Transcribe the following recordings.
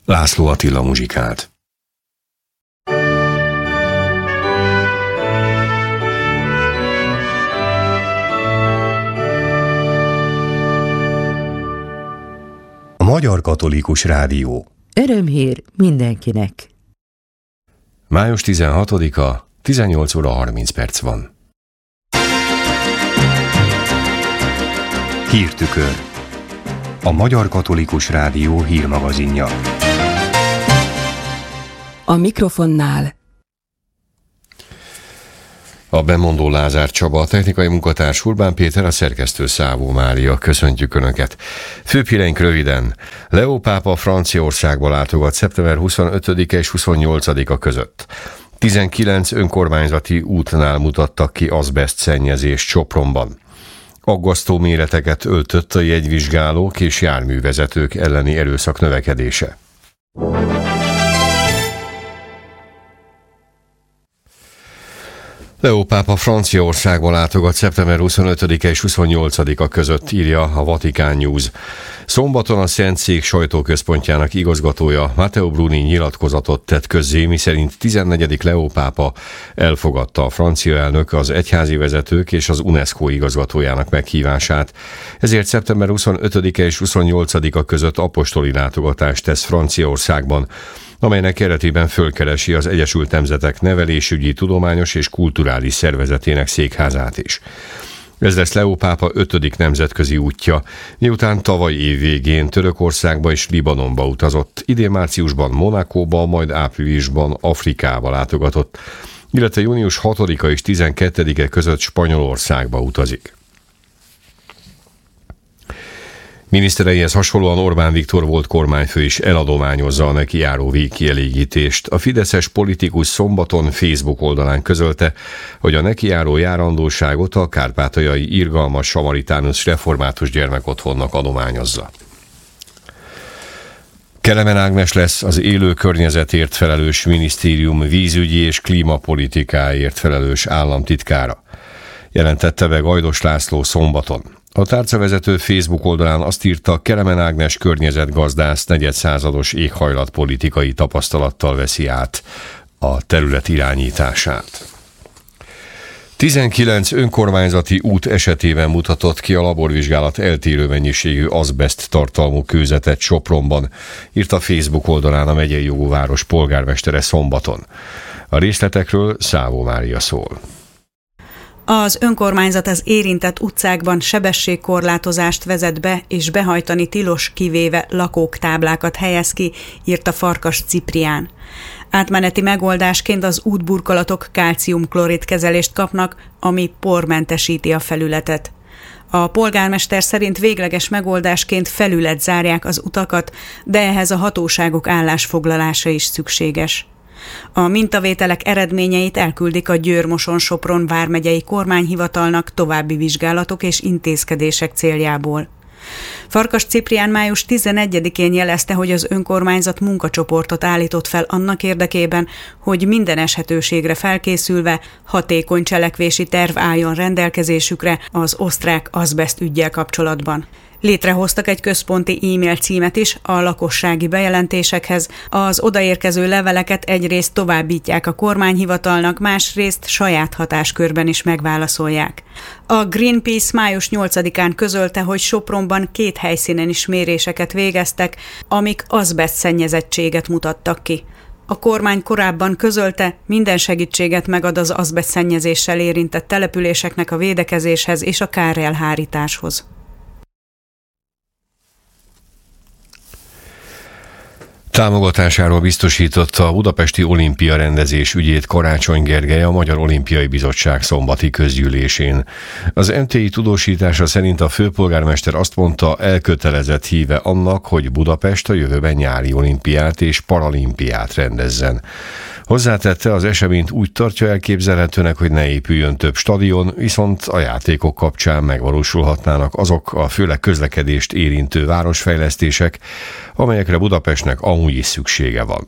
László Attila muzsikált. A Magyar Katolikus Rádió. Örömhír mindenkinek. Május 16-a, 18 óra 30 perc van. Hírtükör. A Magyar Katolikus Rádió hírmagazinja. A mikrofonnál A bemondó Lázár Csaba, a technikai munkatárs Urbán Péter, a szerkesztő Szávó Mária. Köszöntjük Önöket. Főbb híreink röviden. Leó pápa Franciaországba látogat szeptember 25-e és 28-a között. 19 önkormányzati útnál mutattak ki azbeszt szennyezést Sopronban. Aggasztó méreteket öltött a jegyvizsgálók és járművezetők elleni erőszak növekedése. Leó pápa Franciaországba látogat szeptember 25-e és 28-a között, írja a Vatican News. Szombaton a Szentszék sajtóközpontjának igazgatója Matteo Bruni nyilatkozatot tett közzé, miszerint 14. Leó pápa elfogadta a francia elnök, az egyházi vezetők és az UNESCO igazgatójának meghívását. Ezért szeptember 25-e és 28-a között apostoli látogatást tesz Franciaországban, amelynek keretében fölkeresi az Egyesült Nemzetek nevelésügyi, tudományos és kulturális szervezetének székházát is. Ez lesz Leó pápa 5. nemzetközi útja, miután tavaly év végén Törökországba és Libanonba utazott, idén márciusban Monacóba, majd áprilisban Afrikába látogatott, illetve június 6-a és 12-e között Spanyolországba utazik. Minisztereihez hasonlóan Orbán Viktor volt kormányfő is eladományozza a neki járó végkielégítést. A fideszes politikus szombaton Facebook oldalán közölte, hogy a neki járó járandóságot a kárpátaljai irgalmas samaritánus református gyermekotthonnak adományozza. Kelemen Ágnes lesz az élő környezetért felelős minisztérium vízügyi és klímapolitikáért felelős államtitkára, jelentette be Gajdos László szombaton. A tárcavezető Facebook oldalán azt írta, Kelemen Ágnes környezetgazdász negyedszázados éghajlatpolitikai tapasztalattal veszi át a terület irányítását. 19 önkormányzati út esetében mutatott ki a laborvizsgálat eltérő mennyiségű azbeszt tartalmú kőzetet Sopronban, írta Facebook oldalán a megyei jogú város polgármestere szombaton. A részletekről Szávó Mária szól. Az önkormányzat az érintett utcákban sebességkorlátozást vezet be, és behajtani tilos, kivéve lakók táblákat helyez ki, írta Farkas Ciprián. Átmeneti megoldásként az útburkolatok kálciumklorid kezelést kapnak, ami pormentesíti a felületet. A polgármester szerint végleges megoldásként felület zárják az utakat, de ehhez a hatóságok állásfoglalása is szükséges. A mintavételek eredményeit elküldik a Győr-Moson-Sopron vármegyei kormányhivatalnak további vizsgálatok és intézkedések céljából. Farkas Ciprián május 11-én jelezte, hogy az önkormányzat munkacsoportot állított fel annak érdekében, hogy minden eshetőségre felkészülve hatékony cselekvési terv álljon rendelkezésükre az osztrák azbeszt üggyel kapcsolatban. Létrehoztak egy központi e-mail címet is a lakossági bejelentésekhez, az odaérkező leveleket egyrészt továbbítják a kormányhivatalnak, másrészt saját hatáskörben is megválaszolják. A Greenpeace május 8-án közölte, hogy Sopronban 2 helyszínen is méréseket végeztek, amik azbeszt szennyezettséget mutattak ki. A kormány korábban közölte, minden segítséget megad az azbeszt szennyezéssel érintett településeknek a védekezéshez és a kárelhárításhoz. Támogatásáról biztosította a budapesti olimpia rendezés ügyét Karácsony Gergely, a Magyar Olimpiai Bizottság szombati közgyűlésén. Az MTI tudósítása szerint a főpolgármester azt mondta, elkötelezett híve annak, hogy Budapest a jövőben nyári olimpiát és paralimpiát rendezzen. Hozzátette, az eseményt úgy tartja elképzelhetőnek, hogy ne épüljön több stadion, viszont a játékok kapcsán megvalósulhatnának azok a főleg közlekedést érintő városfejlesztések, amelyekre Budapestnek amúgy is szüksége van.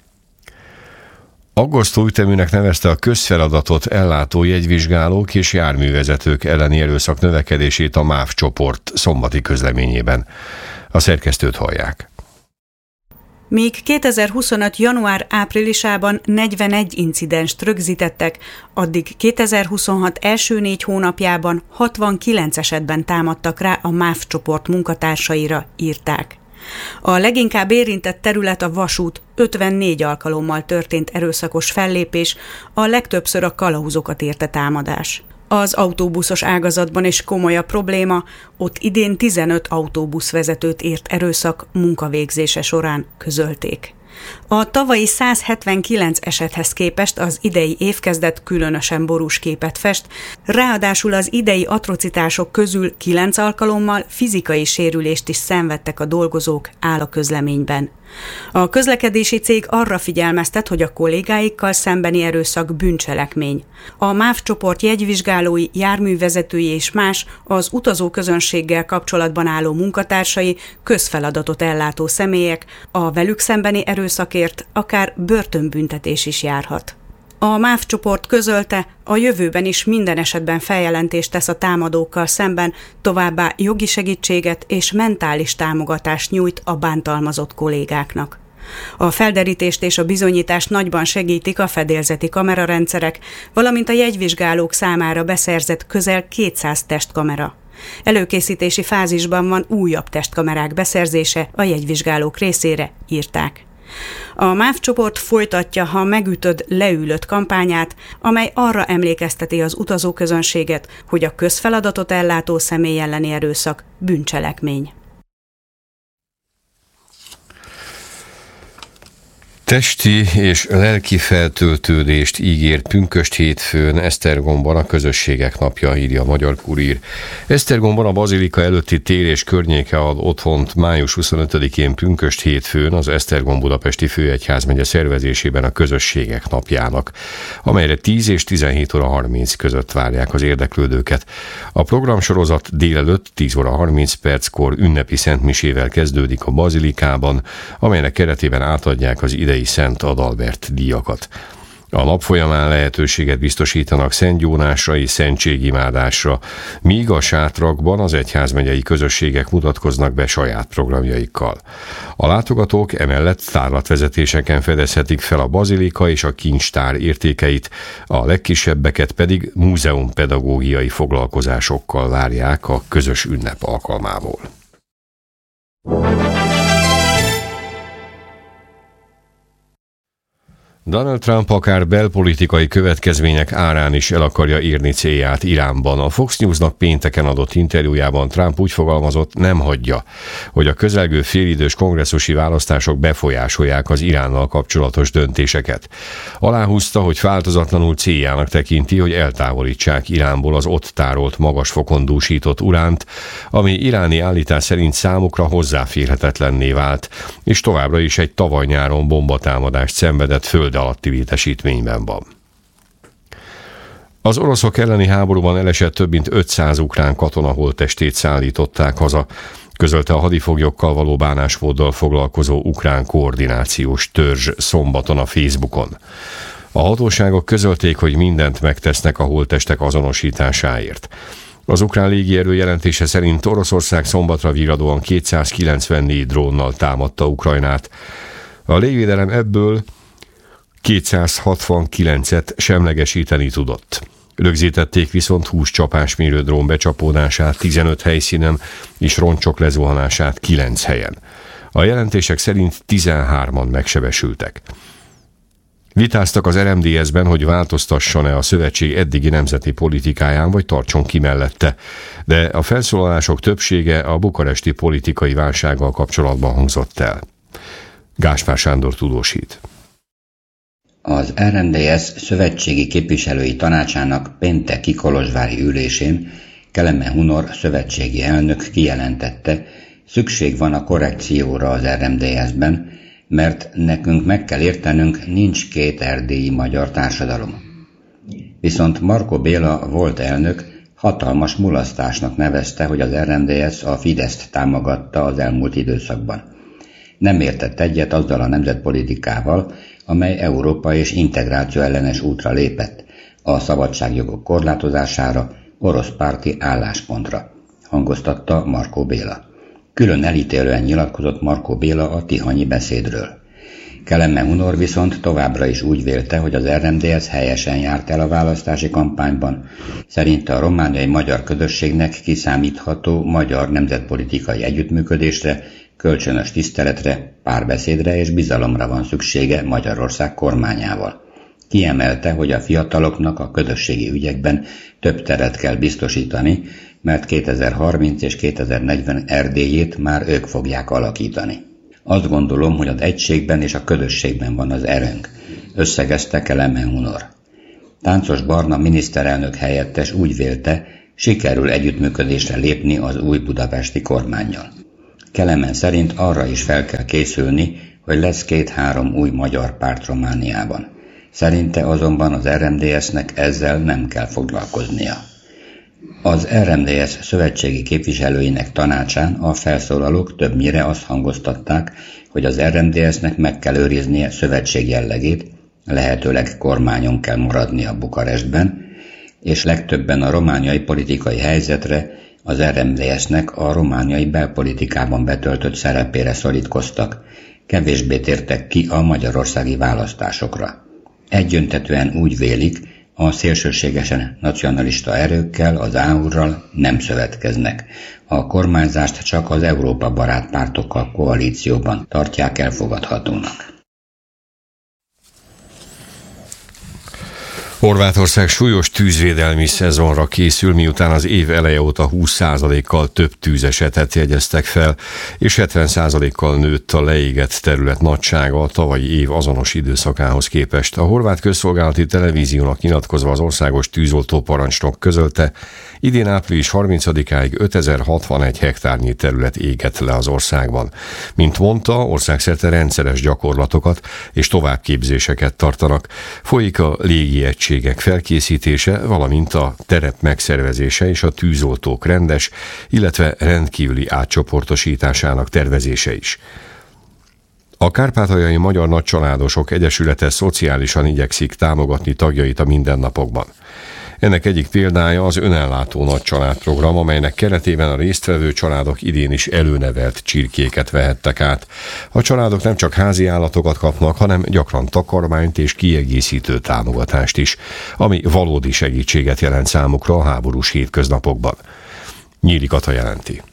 Aggasztó üteműnek nevezte a közfeladatot ellátó jegyvizsgálók és járművezetők elleni erőszak növekedését a MÁV csoport szombati közleményében. A szerkesztőt hallják. Míg 2025. január-áprilisában 41 incidenst rögzítettek, addig 2026 első 4 hónapjában 69 esetben támadtak rá a MÁV csoport munkatársaira, írták. A leginkább érintett terület a vasút, 54 alkalommal történt erőszakos fellépés, a legtöbbször a kalauzokat érte támadás. Az autóbuszos ágazatban is komoly a probléma, ott idén 15 autóbuszvezetőt ért erőszak munkavégzése során, közölték. A tavalyi 179 esethez képest az idei évkezdet különösen borús képet fest, ráadásul az idei atrocitások közül 9 alkalommal fizikai sérülést is szenvedtek a dolgozók, áll a közleményben. A közlekedési cég arra figyelmeztet, hogy a kollégáikkal szembeni erőszak bűncselekmény. A MÁV csoport jegyvizsgálói, járművezetői és más az utazóközönséggel kapcsolatban álló munkatársai közfeladatot ellátó személyek, a velük szembeni erőszakért akár börtönbüntetés is járhat. A MÁV csoport közölte, a jövőben is minden esetben feljelentést tesz a támadókkal szemben, továbbá jogi segítséget és mentális támogatást nyújt a bántalmazott kollégáknak. A felderítést és a bizonyítást nagyban segítik a fedélzeti kamerarendszerek, valamint a jegyvizsgálók számára beszerzett közel 200 testkamera. Előkészítési fázisban van újabb testkamerák beszerzése a jegyvizsgálók részére, írták. A MÁV csoport folytatja, ha megütöd, leülött kampányát, amely arra emlékezteti az utazóközönséget, hogy a közfeladatot ellátó személy elleni erőszak bűncselekmény. Testi és lelki feltöltődést ígért pünkösd hétfőn Esztergomban a Közösségek napja, írja a Magyar Kurír. Esztergomban a bazilika előtti tér és környéke ad otthont május 25-én pünkösd hétfőn az Esztergom-Budapesti Főegyházmegye szervezésében a Közösségek napjának, amelyre 10 és 17 óra 30 között várják az érdeklődőket. A programsorozat délelőtt 10 óra 30 perckor ünnepi szentmisével kezdődik a bazilikában, amelynek keretében átadják az idei Szent Adalbert díjakat. A nap folyamán lehetőséget biztosítanak szentgyónásra és szentségimádásra, míg a sátrakban az egyházmegyei közösségek mutatkoznak be saját programjaikkal. A látogatók emellett tárlatvezetéseken fedezhetik fel a bazilika és a kincstár értékeit, a legkisebbeket pedig múzeumpedagógiai foglalkozásokkal várják a közös ünnep alkalmából. Donald Trump akár belpolitikai következmények árán is el akarja érni célját Iránban. A Fox Newsnak pénteken adott interjújában Trump úgy fogalmazott, nem hagyja, hogy a közelgő félidős kongresszusi választások befolyásolják az Iránnal kapcsolatos döntéseket. Aláhúzta, hogy változatlanul céljának tekinti, hogy eltávolítsák Iránból az ott tárolt magas fokon dúsított uránt, ami iráni állítás szerint számukra hozzáférhetetlenné vált, és továbbra is egy tavaly nyáron bombatámadást szenvedett föld alatti létesítményben van. Az oroszok elleni háborúban elesett több mint 500 ukrán katona holttestét szállították haza, közölte a hadifoglyokkal való bánásmóddal foglalkozó ukrán koordinációs törzs szombaton a Facebookon. A hatóságok közölték, hogy mindent megtesznek a holttestek azonosításáért. Az ukrán légierő jelentése szerint Oroszország szombatra virradóan 294 drónnal támadta Ukrajnát. A légvédelem ebből 269-et semlegesíteni tudott. Rögzítették viszont 20 csapásmérő drón becsapódását 15 helyszínen és roncsok lezuhanását 9 helyen. A jelentések szerint 13-an megsebesültek. Vitáztak az RMDS-ben, hogy változtasson-e a szövetség eddigi nemzeti politikáján, vagy tartson ki mellette, de a felszólalások többsége a bukaresti politikai válsággal kapcsolatban hangzott el. Gáspár Sándor tudósít. Az RMDS szövetségi képviselői tanácsának pénteki kolozsvári ülésén Kelemen Hunor szövetségi elnök kijelentette, szükség van a korrekcióra az RMDS-ben, mert nekünk meg kell értenünk, nincs két erdélyi magyar társadalom. Viszont Marko Béla volt elnök hatalmas mulasztásnak nevezte, hogy az RMDS a Fideszt támogatta az elmúlt időszakban. Nem értett egyet azzal a nemzetpolitikával, amely Európa és integráció ellenes útra lépett, a szabadságjogok korlátozására, orosz párti álláspontra, hangoztatta Marko Béla. Külön elítélően nyilatkozott Marko Béla a tihanyi beszédről. Keleme Hunor viszont továbbra is úgy vélte, hogy az RMDSZ helyesen járt el a választási kampányban. Szerinte a romániai magyar közösségnek kiszámítható magyar nemzetpolitikai együttműködésre, kölcsönös tiszteletre, párbeszédre és bizalomra van szüksége Magyarország kormányával. Kiemelte, hogy a fiataloknak a közösségi ügyekben több teret kell biztosítani, mert 2030 és 2040 Erdélyét már ők fogják alakítani. Azt gondolom, hogy az egységben és a közösségben van az erőnk, összegezte Keleme Hunor. Táncos Barna miniszterelnök helyettes úgy vélte, sikerül együttműködésre lépni az új budapesti kormánnyal. Kelemen szerint arra is fel kell készülni, hogy lesz 2-3 új magyar párt Romániában. Szerinte azonban az RMDSZ-nek ezzel nem kell foglalkoznia. Az RMDSZ szövetségi képviselőinek tanácsán a felszólalók többnyire azt hangoztatták, hogy az RMDSZ-nek meg kell őriznie szövetség jellegét, lehetőleg kormányon kell maradnia Bukarestben, és legtöbben a romániai politikai helyzetre, az RMDSZ-nek a romániai belpolitikában betöltött szerepére szorítkoztak, kevésbé tértek ki a magyarországi választásokra. Egyöntetően úgy vélik, a szélsőségesen nacionalista erőkkel, az AUR-ral nem szövetkeznek. A kormányzást csak az Európa barát pártokkal koalícióban tartják elfogadhatónak. Horvátország súlyos tűzvédelmi szezonra készül, miután az év eleje óta 20%-kal több tűzesetet jegyeztek fel, és 70%-kal nőtt a leégett terület nagysága a tavalyi év azonos időszakához képest. A horvát közszolgálati televíziónak nyilatkozva az országos tűzoltóparancsnok közölte, idén április 30-áig 5061 hektárnyi terület égett le az országban. Mint mondta, országszerte rendszeres gyakorlatokat és továbbképzéseket tartanak. Folyik a légi egységek felkészítése, valamint a terep megszervezése és a tűzoltók rendes, illetve rendkívüli átcsoportosításának tervezése is. A Kárpátaljai Magyar Nagycsaládosok Egyesülete szociálisan igyekszik támogatni tagjait a mindennapokban. Ennek egyik példája az önellátó nagycsaládprogram, amelynek keretében a résztvevő családok idén is előnevelt csirkéket vehettek át. A családok nem csak házi állatokat kapnak, hanem gyakran takarmányt és kiegészítő támogatást is, ami valódi segítséget jelent számukra a háborús hétköznapokban. Nyíri Kata jelenti.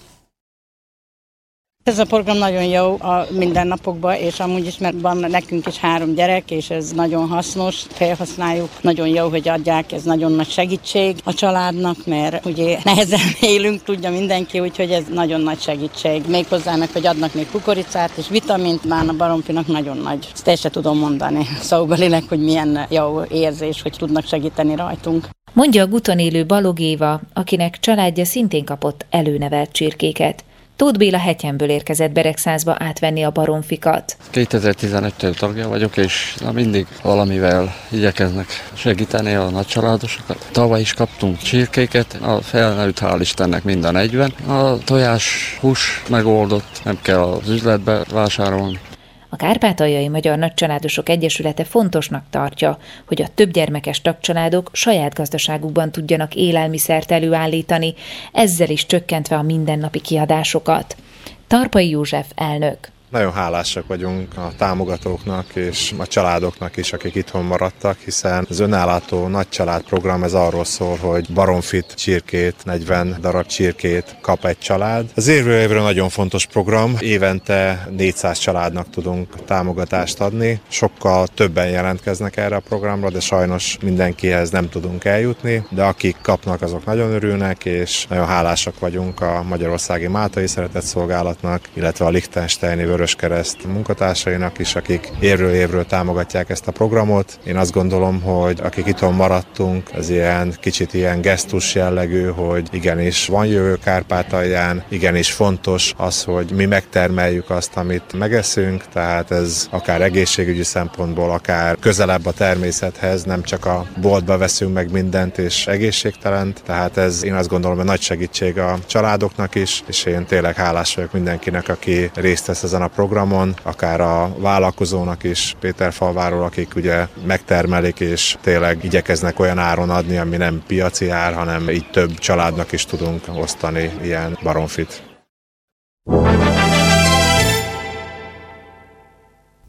Ez a program nagyon jó a mindennapokban, és amúgy is, mert van nekünk is 3 gyerek, és ez nagyon hasznos, felhasználjuk. Nagyon jó, hogy adják, ez nagyon nagy segítség a családnak, mert ugye nehezen élünk, tudja mindenki, úgyhogy ez nagyon nagy segítség. Még hozzának, hogy adnak még kukoricát és vitamint, már a baromfinak nagyon nagy. Ezt el sem tudom mondani szóbelileg, hogy milyen jó érzés, hogy tudnak segíteni rajtunk. Mondja a Guton élő Balog Éva, akinek családja szintén kapott előnevelt csirkéket. Tóth Béla Hetyenből érkezett Beregszázba átvenni a baromfikat. 2015-től tagja vagyok, és mindig valamivel igyekeznek segíteni a nagycsaládosokat. Tavaly is kaptunk csirkéket, a felnőtt hál' Istennek mind a 40. A tojás hús megoldott, nem kell az üzletbe vásárolni. A Kárpátaljai Magyar Nagycsaládosok Egyesülete fontosnak tartja, hogy a többgyermekes tagcsaládok saját gazdaságukban tudjanak élelmiszert előállítani, ezzel is csökkentve a mindennapi kiadásokat. Tarpai József elnök. Nagyon hálásak vagyunk a támogatóknak és a családoknak is, akik itthon maradtak, hiszen az önellátó nagycsaládprogram ez arról szól, hogy baromfit, csirkét, 40 darab csirkét kap egy család. Az évről évre nagyon fontos program, évente 400 családnak tudunk támogatást adni. Sokkal többen jelentkeznek erre a programra, de sajnos mindenkihez nem tudunk eljutni, de akik kapnak, azok nagyon örülnek, és nagyon hálásak vagyunk a Magyarországi Máltai Szeretetszolgálatnak, illetve a Liechtensteini Vöröskereszt munkatársainak is, akik évről évről támogatják ezt a programot. Én azt gondolom, hogy akik itthon maradtunk, az ilyen kicsit ilyen gesztus jellegű, hogy igenis van jövő Kárpátalján, igenis fontos az, hogy mi megtermeljük azt, amit megeszünk, tehát ez akár egészségügyi szempontból, akár közelebb a természethez, nem csak a boltba veszünk meg mindent és egészségtelent, tehát ez én azt gondolom, hogy nagy segítség a családoknak is, és én tényleg hálás vagyok mindenkinek, aki részt vesz ezen a programon, akár a vállalkozónak is, Péterfalváról, akik ugye megtermelik és tényleg igyekeznek olyan áron adni, ami nem piaci ár, hanem így több családnak is tudunk osztani ilyen baromfit.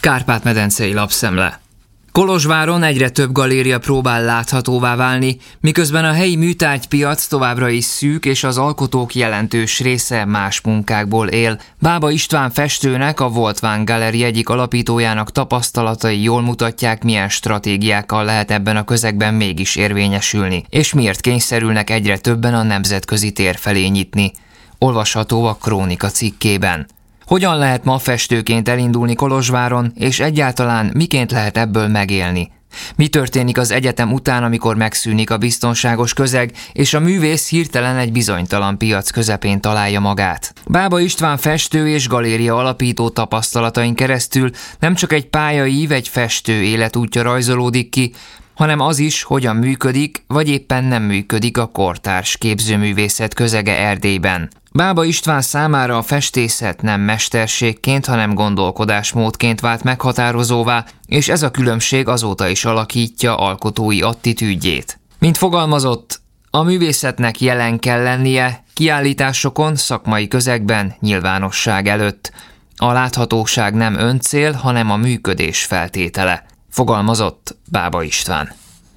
Kárpát-medencei lapszemle. Kolozsváron egyre több galéria próbál láthatóvá válni, miközben a helyi műtárgypiac továbbra is szűk, és az alkotók jelentős része más munkákból él. Bába István festőnek, a Voltván Gallery egyik alapítójának tapasztalatai jól mutatják, milyen stratégiákkal lehet ebben a közegben mégis érvényesülni, és miért kényszerülnek egyre többen a nemzetközi tér felé nyitni. Olvasható a Krónika cikkében. Hogyan lehet ma festőként elindulni Kolozsváron, és egyáltalán miként lehet ebből megélni? Mi történik az egyetem után, amikor megszűnik a biztonságos közeg, és a művész hirtelen egy bizonytalan piac közepén találja magát? Bába István festő és galéria alapító tapasztalatain keresztül nem csak egy pályaív, egy festő életútja rajzolódik ki, hanem az is, hogyan működik, vagy éppen nem működik a kortárs képzőművészet közege Erdélyben. Bába István számára a festészet nem mesterségként, hanem gondolkodásmódként vált meghatározóvá, és ez a különbség azóta is alakítja alkotói attitűdjét. Mint fogalmazott, a művészetnek jelen kell lennie, kiállításokon, szakmai közegben, nyilvánosság előtt. A láthatóság nem öncél, hanem a működés feltétele, fogalmazott Bába István.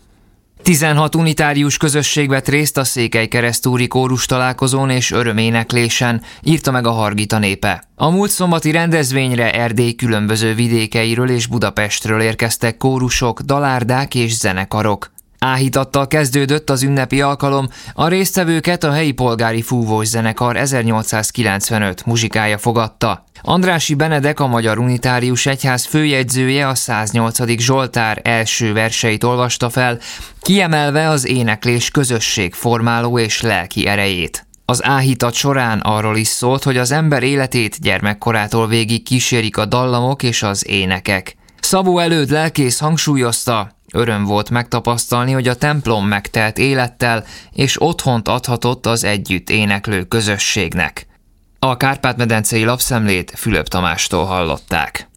16 unitárius közösség vett részt a Székelykeresztúri kórus találkozón és öröméneklésen, írta meg a Hargita Népe. A múlt szombati rendezvényre Erdély különböző vidékeiről és Budapestről érkeztek kórusok, dalárdák és zenekarok. Áhítattal kezdődött az ünnepi alkalom, a résztvevőket a helyi polgári fúvós zenekar 1895 muzsikája fogadta. Andrássy Benedek, a Magyar Unitárius Egyház főjegyzője a 108. Zsoltár első verseit olvasta fel, kiemelve az éneklés közösségformáló és lelki erejét. Az áhítat során arról is szólt, hogy az ember életét gyermekkorától végig kísérik a dallamok és az énekek. Szabó Előd lelkész hangsúlyozta, öröm volt megtapasztalni, hogy a templom megtelt élettel és otthont adhatott az együtt éneklő közösségnek. A Kárpát-medencei lapszemlét Fülöp Tamástól hallották.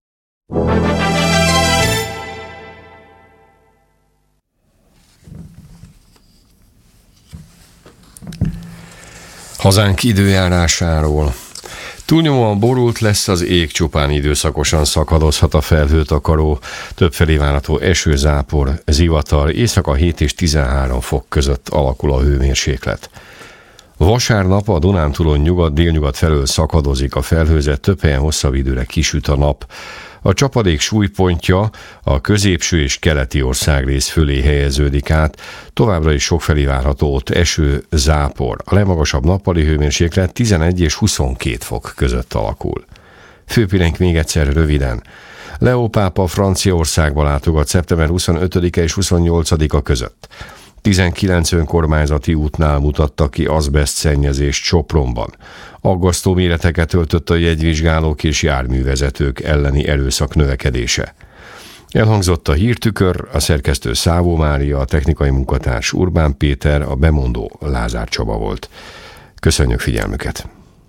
Hazánk időjárásáról. Túlnyomóan borult lesz az ég, csupán időszakosan szakadozhat a felhőtakaró, többfelé várható esőzápor, zivatar, éjszaka 7 és 13 fok között alakul a hőmérséklet. Vasárnap a Dunántúlon nyugat-délnyugat felől szakadozik a felhőzet, több helyen hosszabb időre kisüt a nap. A csapadék súlypontja a középső és keleti országrész fölé helyeződik át, továbbra is sokfelé várható ott eső, zápor. A legmagasabb nappali hőmérséklet 11 és 22 fok között alakul. Főpillenk még egyszer röviden. Leó pápa Franciaországba látogat szeptember 25-e és 28-a között. 19 önkormányzati útnál mutatta ki azbeszt szennyezést Sopronban. Aggasztó méreteket öltött a jegyvizsgálók és járművezetők elleni erőszak növekedése. Elhangzott a hírtükör, a szerkesztő Szávó Mária, a technikai munkatárs Urbán Péter, a bemondó Lázár Csaba volt. Köszönjük figyelmüket!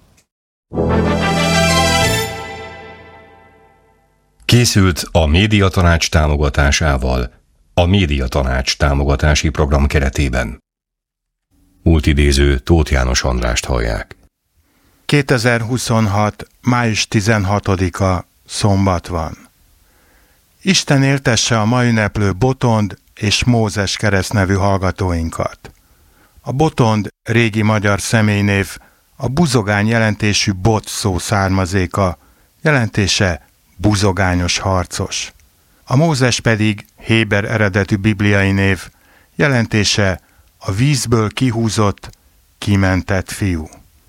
Készült a Médiatanács támogatásával, a Médiatanács támogatási program keretében. Múltidéző Tóth János Andrást hallják. 2026. május 16-a szombat van. Isten éltesse a ma ünneplő Botond és Mózes keresztnevű hallgatóinkat. A Botond régi magyar személynév, a buzogány jelentésű bot szó származéka, jelentése buzogányos harcos. A Mózes pedig héber eredetű bibliai név, jelentése a vízből kihúzott, kimentett fiú.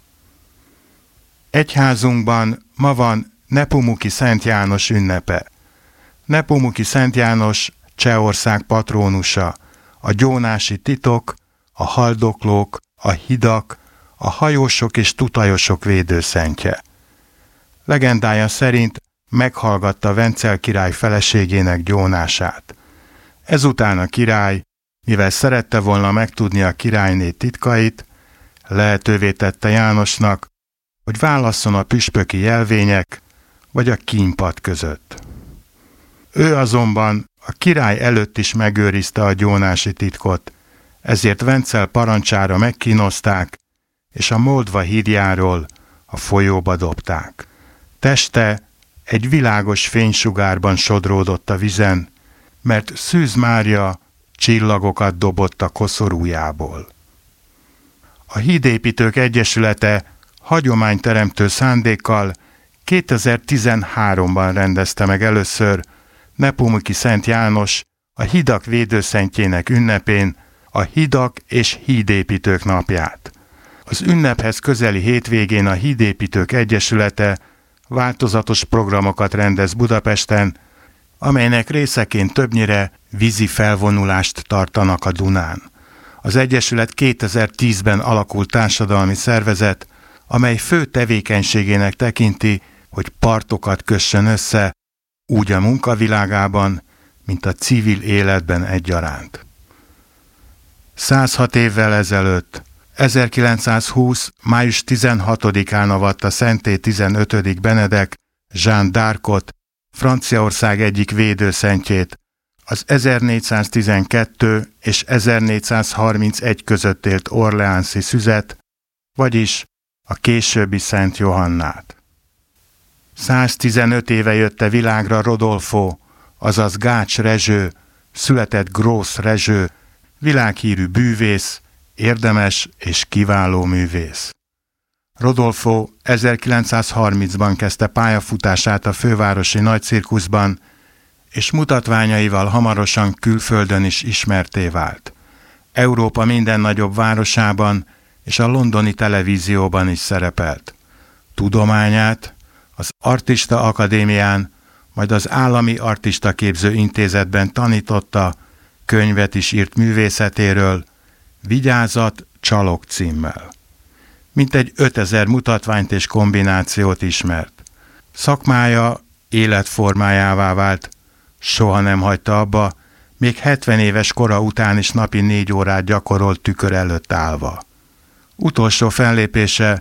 Egyházunkban ma van Nepomukhi Szent János ünnepe. Nepomukhi Szent János Csehország patrónusa, a gyónási titok, a haldoklók, a hidak, a hajósok és tutajosok védőszentje. Legendája szerint meghallgatta Vencel király feleségének gyónását. Ezután a király, mivel szerette volna megtudni a királyné titkait, lehetővé tette Jánosnak, hogy válasszon a püspöki jelvények vagy a kínpad között. Ő azonban a király előtt is megőrizte a gyónási titkot, ezért Vencel parancsára megkínozták, és a Moldva hídjáról a folyóba dobták. Teste egy világos fénysugárban sodródott a vizen, mert Szűz Mária csillagokat dobott a koszorújából. A Hídépítők Egyesülete hagyományteremtő szándékkal 2013-ban rendezte meg először Nepomuk Szent János a hidak védőszentjének ünnepén a Hidak és Hídépítők napját. Az ünnephez közeli hétvégén a Hídépítők Egyesülete változatos programokat rendez Budapesten, amelynek részeként többnyire vízi felvonulást tartanak a Dunán. Az Egyesület 2010-ben alakult társadalmi szervezet, amely fő tevékenységének tekinti, hogy partokat kössön össze, úgy a munkavilágában, mint a civil életben egyaránt. 106 évvel ezelőtt, 1920. május 16-án avatta szenté 15. Benedek Jeanne d'Arcot, Franciaország egyik védőszentjét, az 1412 és 1431 között élt orleánsi szüzet, vagyis a későbbi Szent Johannát. 115 éve jötte világra Rodolfo, azaz Gács Rezső, született Grósz Rezső, világhírű bűvész, érdemes és kiváló művész. Rodolfo 1930-ban kezdte pályafutását a fővárosi nagycirkuszban, és mutatványaival hamarosan külföldön is ismertté vált. Európa minden nagyobb városában és a londoni televízióban is szerepelt. Tudományát az Artista Akadémián, majd az Állami Artista Képző Intézetben tanította, könyvet is írt művészetéről, Vigyázat, csalok címmel. Mintegy 5000 mutatványt és kombinációt ismert. Szakmája életformájává vált, soha nem hagyta abba, még 70 éves kora után is napi 4 órát gyakorolt tükör előtt állva. Utolsó fellépése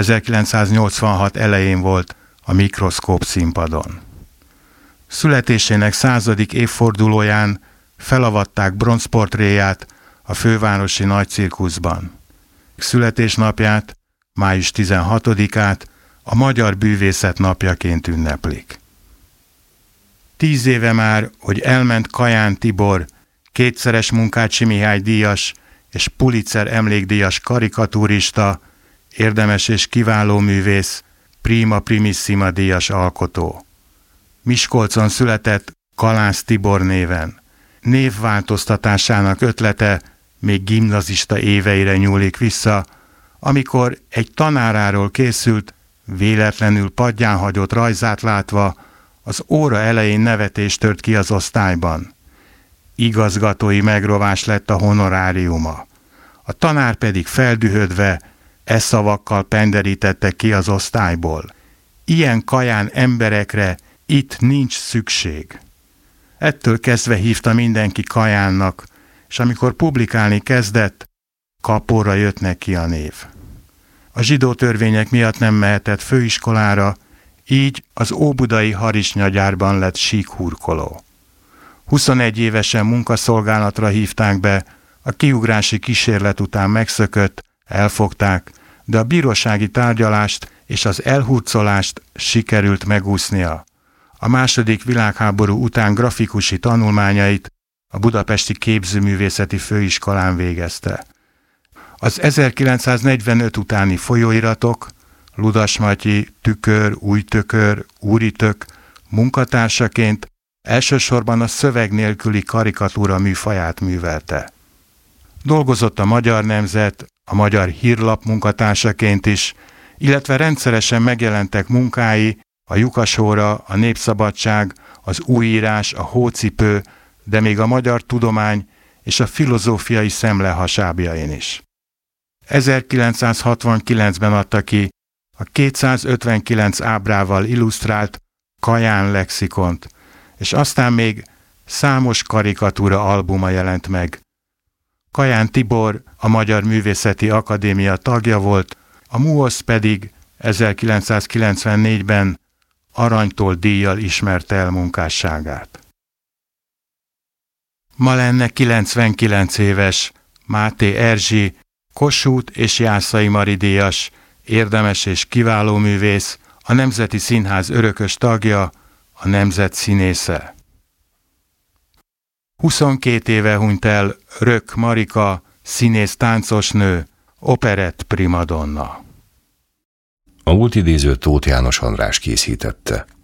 1986 elején volt a Mikroszkóp színpadon. Születésének 100. évfordulóján felavatták bronzportréját a fővárosi nagycirkuszban. Születésnapját, május 16-át a Magyar Bűvészet napjaként ünneplik. 10 éve már, hogy elment Kaján Tibor, kétszeres Munkácsi Mihály díjas és Pulitzer emlékdíjas karikatúrista, érdemes és kiváló művész, prima primissima díjas alkotó. Miskolcon született Kalász Tibor néven. Névváltoztatásának ötlete még gimnazista éveire nyúlik vissza, amikor egy tanáráról készült, véletlenül padján hagyott rajzát látva, az óra elején nevetés tört ki az osztályban. Igazgatói megrovás lett a honoráriuma. A tanár pedig feldühödve szavakkal penderítette ki az osztályból. Ilyen Kaján emberekre itt nincs szükség. Ettől kezdve hívta mindenki Kajánnak, és amikor publikálni kezdett, kapóra jött neki a név. A zsidó törvények miatt nem mehetett főiskolára, így az óbudai harisnyagyárban lett síkhurkoló. 21 évesen munkaszolgálatra hívták be, a kiugrási kísérlet után megszökött, elfogták, de a bírósági tárgyalást és az elhurcolást sikerült megúsznia. A II. Világháború után grafikusi tanulmányait a Budapesti Képzőművészeti Főiskolán végezte. Az 1945 utáni folyóiratok, Ludas Matyi, Tükör, Új Tökör, Úritök munkatársaként elsősorban a szöveg nélküli karikatúra műfaját művelte. Dolgozott a Magyar Nemzet, a Magyar Hírlap munkatársaként is, illetve rendszeresen megjelentek munkái a Lyukasóra, a Népszabadság, az Újírás, a Hócipő, de még a Magyar Tudomány és a Filozófiai Szemle hasábjain is. 1969-ben adta ki a 259 ábrával illusztrált Kaján lexikont, és aztán még számos karikatúra albuma jelent meg. Kaján Tibor a Magyar Művészeti Akadémia tagja volt, a MUOSZ pedig 1994-ben aranytól díjjal ismerte el munkásságát. Ma lenne 99 éves Máté Erzsi, Kossuth és Jászai Mari díjas, érdemes és kiváló művész, a Nemzeti Színház örökös tagja, a nemzet színésze. 22 éve hunyt el Rök Marika, színész táncosnő, operett primadonna. A múlt idézőt Tóth János András készítette.